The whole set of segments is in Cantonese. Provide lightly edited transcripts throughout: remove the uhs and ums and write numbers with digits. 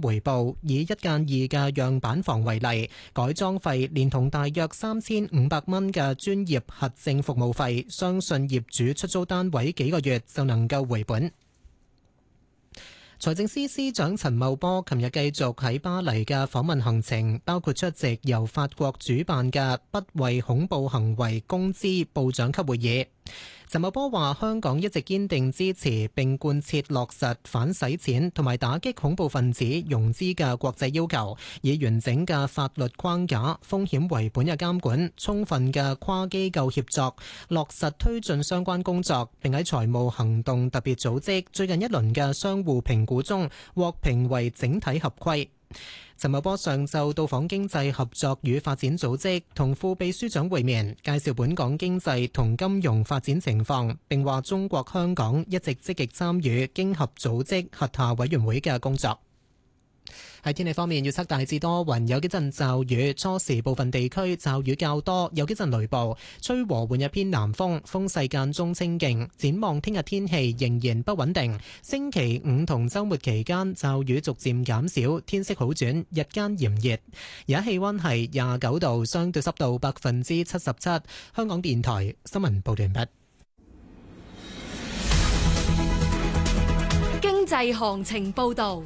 回報，以1+2嘅樣板房為例，改裝費連同大約3500蚊嘅專業核證服務費，相信業主出租單位幾個月就能夠回本。財政司司長陳茂波琴日繼續喺巴黎嘅訪問行程，包括出席由法國主辦嘅不為恐怖行為公知部長級會議。陳茂波話：香港一直堅定支持並貫徹落實反洗錢同埋打擊恐怖分子融資嘅國際要求，以完整嘅法律框架、風險為本嘅監管、充分嘅跨機構協作，落實推進相關工作，並喺財務行動特別組織最近一輪嘅相互評估中獲評為整體合規。陳茂波上晝到訪經濟合作與發展組織，同副秘書長會面，介紹本港經濟同金融發展情況，並話中國香港一直積極參與經合組織轄下委員會嘅工作。喺天氣方面，預測大致多雲，有幾陣驟雨，初時部分地區驟雨較多，有幾陣雷暴，吹和緩一偏南風，風勢間中清勁。展望聽日天氣仍然不穩定，星期五同週末期間驟雨逐漸減少，天色好轉，日間炎熱。而家氣溫係29度，相對濕度77%。香港電台新聞報道完畢。 經濟行情報道。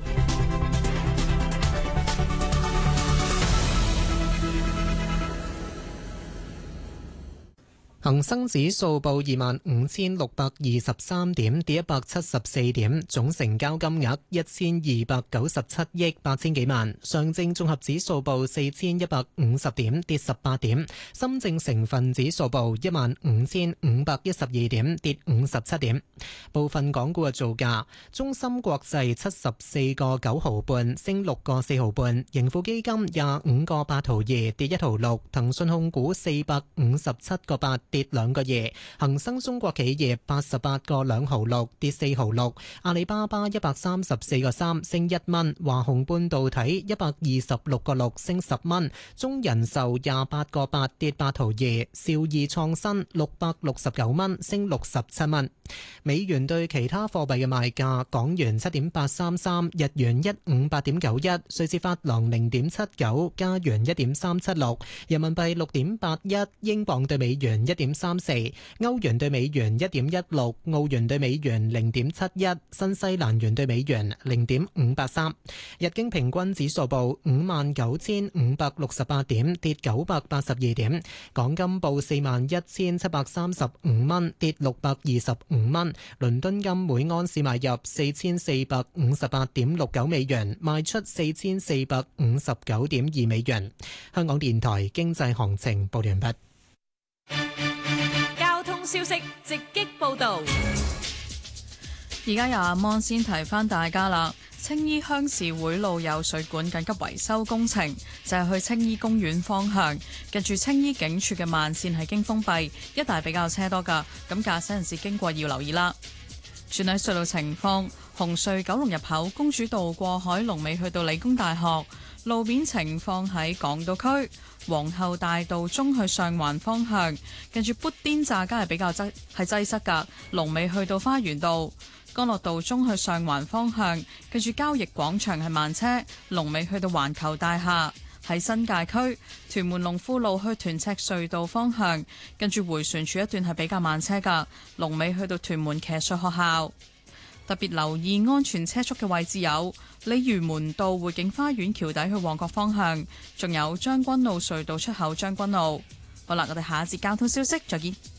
恒生指數報25,623點，跌174點，總成交金額1297億8千幾萬。上證綜合指數報4150點，跌18點。深證成分指數報15,512點，跌57點。部分港股嘅造價：中芯國際74個9毫半，升6個4毫半；盈富基金25個8毫2，跌1毫6；騰訊控股457個8，跌2個2，恒生中國企業88個2毫6，跌4毫6，阿里巴巴134個3，升1蚊，華虹半導體126個6，升10蚊，中人壽28個8，跌8毫2，兆易創新669蚊，升67蚊。美元對其他貨幣嘅賣價：港元7.833，日元158.91，瑞士法郎0.79，加元1.376，人民幣6.81，英鎊對美元1.34，歐元對美元1.16，澳元對美元0.71，新西蘭元對美元0.583。日經平均指數報59,568點，跌982點。港金報41,735蚊，跌625蚊。倫敦金每盎司買入4458.69美元，賣出4459.2美元。香港電台經濟行情報完畢。 交通消息直擊報道。 而家由阿芒先提翻大家啦。青衣鄉事會路有水管緊急維修工程，就係去青衣公園方向，近住青衣警署嘅慢線係經封閉，一帶比較車多噶，咁駕駛人士經過要留意啦。轉喺隧道情況，紅隧九龍入口公主道過海龍尾去到理工大學，路面情況喺港島區皇后大道中去上環方向，近住砵甸乍街係比較擠塞噶，龍尾去到花園道。干諾道中去上環方向，跟住交易廣場係慢車，龍尾去到環球大廈。喺新界區屯門龍富路去屯赤隧道方向，跟住迴旋處一段係比較慢車㗎，龍尾去到屯門騎術學校。特別留意安全車速嘅位置有鯉魚門道匯景花園橋底去旺角方向，仲有將軍澳隧道出口將軍澳。好啦，我哋下一節交通消息再見。